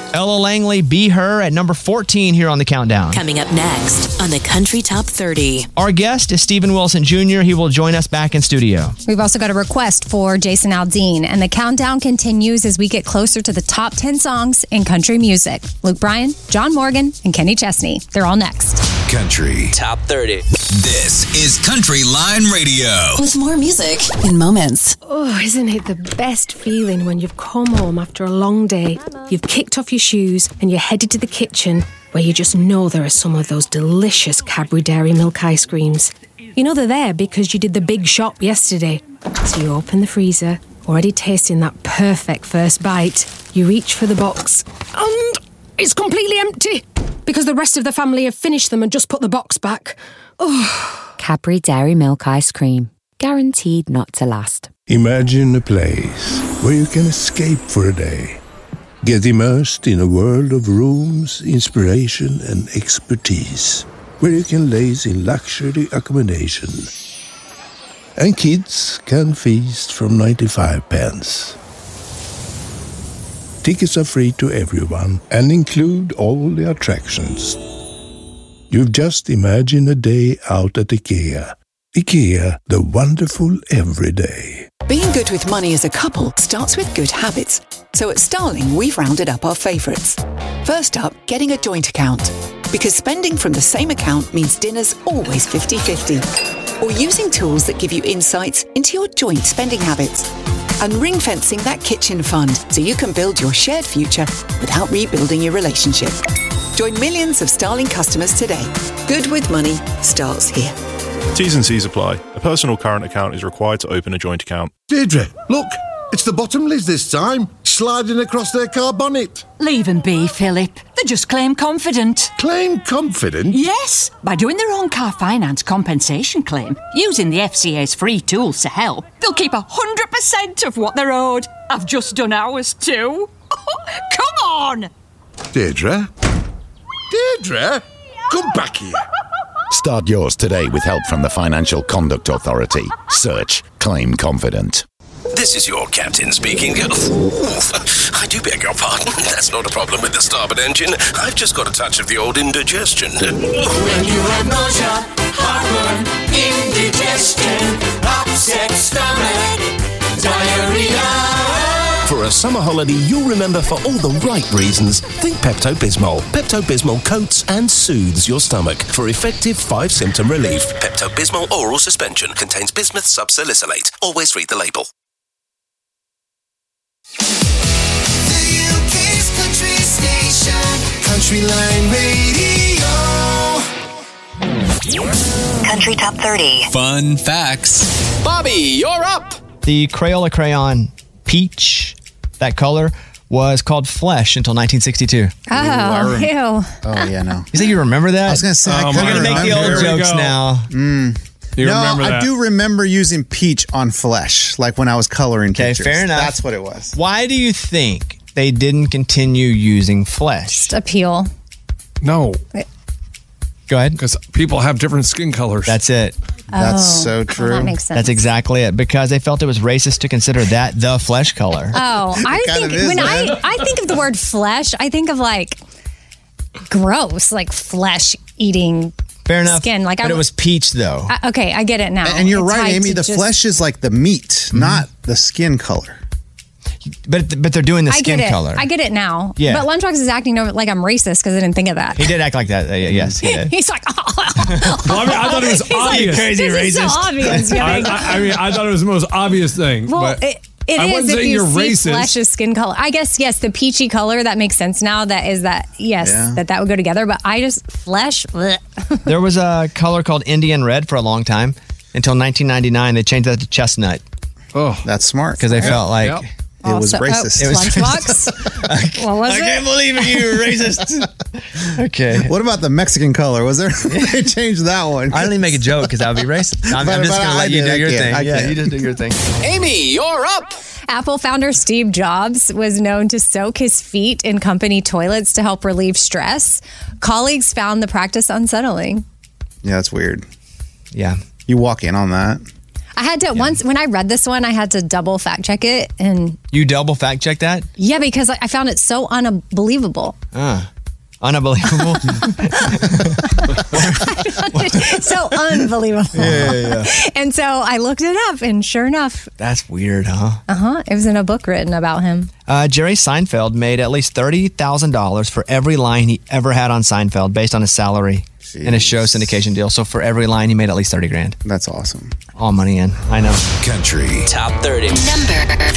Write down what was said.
Ella Langley, Be Her at number 14 here on the countdown. Coming up next on the Country Top 30. Our guest is Stephen Wilson Jr. He will join us back in studio. We've also got a request for Jason Aldean, and the countdown continues as we get closer to the top 10 songs in country music. Luke Bryan, John Morgan, and Kenny Chesney. They're all next. Country Top 30. This is Country Line Radio. With more music in moments. Oh, isn't it the best feeling when you've come home after a long day, you've kicked off your shoes and you're headed to the kitchen where you just know there are some of those delicious Cadbury Dairy Milk ice creams. You know they're there because you did the big shop yesterday. So you open the freezer, already tasting that perfect first bite. You reach for the box and it's completely empty because the rest of the family have finished them and just put the box back. Oh. Cadbury Dairy Milk Ice Cream. Guaranteed not to last. Imagine a place where you can escape for a day. Get immersed in a world of rooms, inspiration and expertise. Where you can laze in luxury accommodation. And kids can feast from 95 pence. Tickets are free to everyone and include all the attractions. You've just imagined a day out at IKEA. IKEA, the wonderful everyday. Being good with money as a couple starts with good habits. So at Starling, we've rounded up our favourites. First up, getting a joint account. Because spending from the same account means dinner's always 50-50. Or using tools that give you insights into your joint spending habits. And ring-fencing that kitchen fund so you can build your shared future without rebuilding your relationship. Join millions of Starling customers today. Good with money starts here. T's and C's apply. A personal current account is required to open a joint account. Deirdre, look, it's the Bottomleys this time, sliding across their car bonnet. Leave them be, Philip. They just claim confident. Claim confident? Yes, by doing their own car finance compensation claim, using the FCA's free tools to help, they'll keep 100% of what they're owed. I've just done ours too. Come on! Deirdre? Deirdre? Come back here. Start yours today with help from the Financial Conduct Authority. Search Claim Confident. This is your captain speaking. I do beg your pardon. That's not a problem with the starboard engine. I've just got a touch of the old indigestion. When you have nausea, heartburn, indigestion, upset stomach, diarrhea. For a summer holiday you'll remember for all the right reasons, think Pepto-Bismol. Pepto-Bismol coats and soothes your stomach for effective 5-symptom relief. Pepto-Bismol oral suspension contains bismuth subsalicylate. Always read the label. The UK's country station, Country Line Radio. Country Top 30. Fun facts. Bobby, you're up. The Crayola crayon Peach, that color, was called Flesh until 1962. Oh, ew. Oh, yeah, no. You think you remember that? I was going to say, I we're going to make the old jokes now. You remember that? I do remember using peach on Flesh, like when I was coloring pictures. Fair enough. That's what it was. Why do you think they didn't continue using Flesh? Just appeal. No. Go ahead. Because people have different skin colors. That's it. That's so true. That makes sense. That's exactly it. Because they felt it was racist to consider that the flesh color. Oh, I think when I think of the word flesh, I think of like gross, like flesh eating. Fair enough. Skin. Like but it was peach though. Okay, I get it now. And you're right, Amy. The flesh is like the meat, not the skin color. But they're doing the skin color. I get it now. Yeah. But Lunchbox is acting like I'm racist because I didn't think of that. He did act like that. Yes, he did. He's like, well, I mean, I thought it was obvious. Like, crazy this racist. Is so obvious. I mean, I thought it was the most obvious thing. Well, but it I is wasn't if saying you you're see racist. flesh's skin color. I guess, yes, the peachy color, that makes sense now. That would go together. But I just, flesh. Bleh. There was a color called Indian red for a long time. Until 1999, they changed that to chestnut. Oh, that's smart. Because they felt like... Yep. It was racist. It was Lunchbox? What was I it? can't believe you were racist. Okay. What about the Mexican color? Was there? They changed that one. I didn't even make a joke because that would be racist. I'm just going to let you do your thing. Yeah, you just do your thing. Amy, you're up. Apple founder Steve Jobs was known to soak his feet in company toilets to help relieve stress. Colleagues found the practice unsettling. Yeah, that's weird. Yeah. You walk in on that. I had to once when I read this one, I had to double fact check it, and You double fact check that? yeah, because I found it so unbelievable. Unbelievable. So unbelievable. Yeah. And so I looked it up, and sure enough, That's weird, huh? it was in a book written about him. Jerry Seinfeld made at least $30,000 for every line he ever had on Seinfeld based on his salary and his show syndication deal. So for every line, he made at least $30,000. That's awesome. All money in. I know. Country Top 30. Number